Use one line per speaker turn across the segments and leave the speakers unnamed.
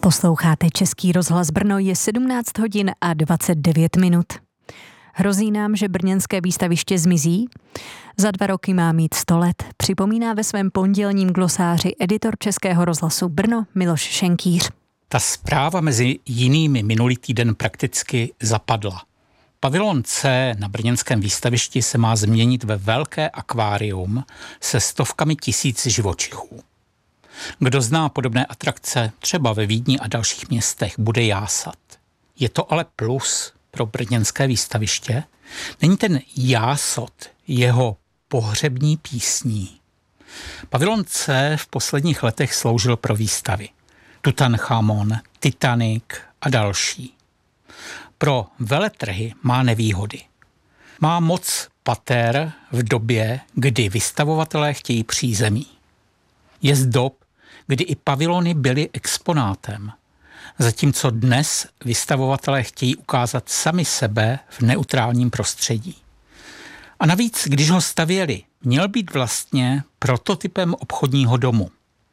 Posloucháte Český rozhlas Brno, je 17 hodin a 29 minut. Hrozí nám, že brněnské výstaviště zmizí? Za 2 roky má mít 100 let, připomíná ve svém pondělním glosáři editor Českého rozhlasu Brno Miloš Šenkýř.
Ta zpráva mezi jinými minulý týden prakticky zapadla. Pavilon C na brněnském výstavišti se má změnit ve velké akvárium se stovkami tisíc živočichů. Kdo zná podobné atrakce, třeba ve Vídni a dalších městech, bude jásat. Je to ale plus pro brněnské výstaviště? Není ten jásot jeho pohřební písní? Pavilon C v posledních letech sloužil pro výstavy. Tutanchamon, Titanic a další. Pro veletrhy má nevýhody. Má moc pater v době, kdy vystavovatelé chtějí přízemí. Je z dob, kdy i pavilony byly exponátem, zatímco dnes vystavovatelé chtějí ukázat sami sebe v neutrálním prostředí. A navíc, když ho stavěli, měl být vlastně prototypem obchodního domu.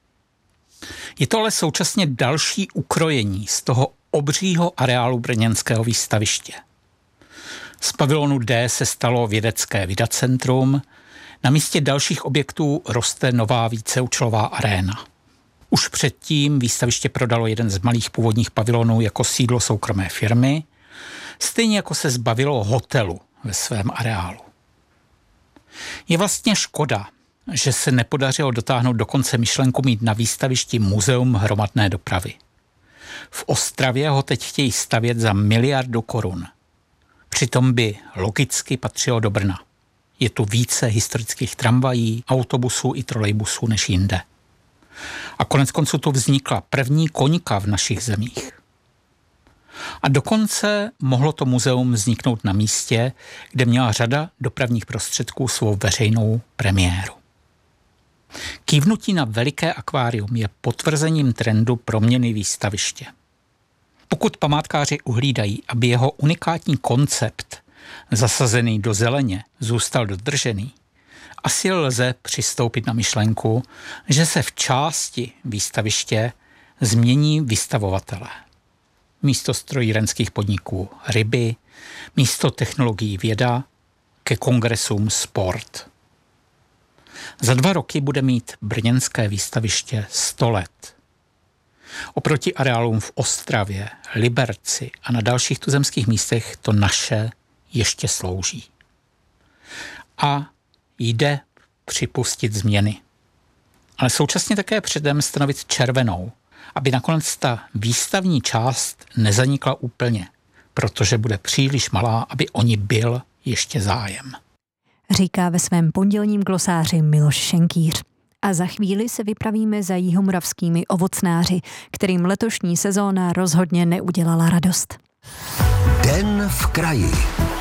Je to ale současně další ukrojení z toho obřího areálu brněnského výstaviště. Z pavilonu D se stalo vědecké vidacentrum, na místě dalších objektů roste nová víceúčelová aréna. Už předtím výstaviště prodalo jeden z malých původních pavilonů jako sídlo soukromé firmy, stejně jako se zbavilo hotelu ve svém areálu. Je vlastně škoda, že se nepodařilo dotáhnout do konce myšlenku mít na výstavišti muzeum hromadné dopravy. V Ostravě ho teď chtějí stavět za 1 miliardu korun. Přitom by logicky patřilo do Brna. Je tu více historických tramvají, autobusů i trolejbusů než jinde. A koneckonců tu vznikla první koňka v našich zemích. A dokonce mohlo to muzeum vzniknout na místě, kde měla řada dopravních prostředků svou veřejnou premiéru. Kývnutí na veliké akvárium je potvrzením trendu proměny výstaviště. Pokud památkáři uhlídají, aby jeho unikátní koncept, zasazený do zeleně, zůstal dodržený, asi lze přistoupit na myšlenku, že se v části výstaviště změní vystavovatelé. Místo strojírenských podniků ryby, místo technologií věda, ke kongresům sport. Za 2 roky bude mít brněnské výstaviště 100 let. Oproti areálům v Ostravě, Liberci a na dalších tuzemských místech to naše ještě slouží. A jde připustit změny. Ale současně také předem stanovit červenou, aby nakonec ta výstavní část nezanikla úplně, protože bude příliš malá, aby o ní byl ještě zájem.
Říká ve svém pondělním glosáři Miloš Šenkýř. A za chvíli se vypravíme za jihomoravskými ovocnáři, kterým letošní sezóna rozhodně neudělala radost.
Den v kraji.